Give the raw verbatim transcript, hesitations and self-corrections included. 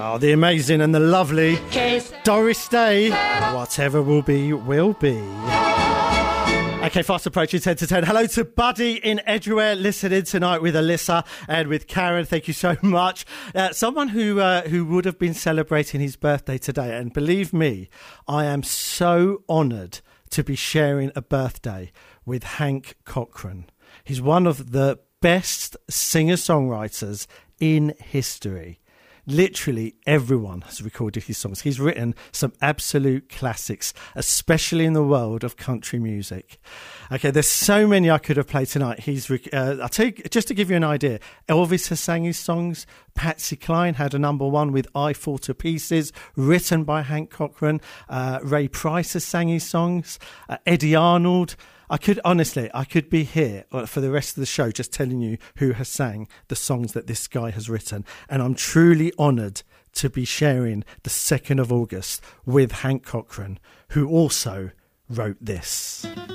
Oh, the amazing and the lovely Doris Day. Whatever will be, will be. Okay, fast approaching ten to ten. Hello to Buddy in Edgware, listening tonight with Alyssa and with Karen. Thank you so much. Uh, someone who uh, who would have been celebrating his birthday today. And believe me, I am so honoured to be sharing a birthday with Hank Cochran. He's one of the best singer-songwriters in history. Literally everyone has recorded his songs. He's written some absolute classics, especially in the world of country music. Okay, there's so many I could have played tonight. He's, uh, I'll tell you, just to give you an idea, Elvis has sang his songs. Patsy Cline had a number one with I Fall to Pieces, written by Hank Cochran. Uh, Ray Price has sang his songs. Uh, Eddie Arnold. I could, honestly, I could be here for the rest of the show just telling you who has sang the songs that this guy has written. And I'm truly honoured to be sharing the second of August with Hank Cochran, who also wrote this.